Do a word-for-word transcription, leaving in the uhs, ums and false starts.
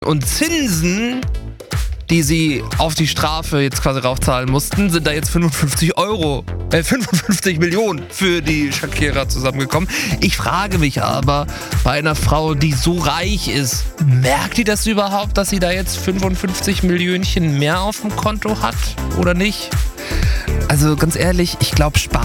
Und Zinsen, die sie auf die Strafe jetzt quasi raufzahlen mussten, sind da jetzt fünfundfünfzig Euro, äh, fünfundfünfzig Millionen für die Shakira zusammengekommen. Ich frage mich aber, bei einer Frau, die so reich ist, merkt die das überhaupt, dass sie da jetzt fünfundfünfzig Millionchen mehr auf dem Konto hat oder nicht? Also ganz ehrlich, ich glaube, Spaß